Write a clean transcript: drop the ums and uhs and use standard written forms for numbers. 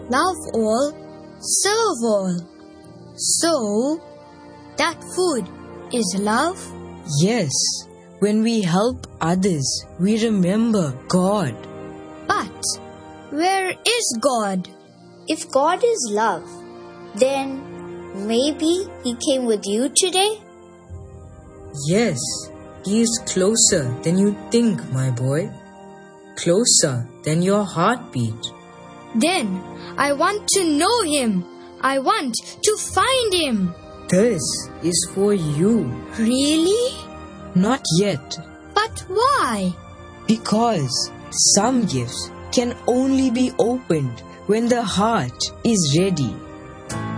Love all, serve all. So, that food is love? Yes, when we help others, we remember God. But where is God? If God is love, then maybe He came with you today? Yes, He is closer than you think, my boy. Closer than your heartbeat. Then I want to know Him. I want to find Him. This is for you. Really? Not yet. But why? Because some gifts can only be opened when the heart is ready.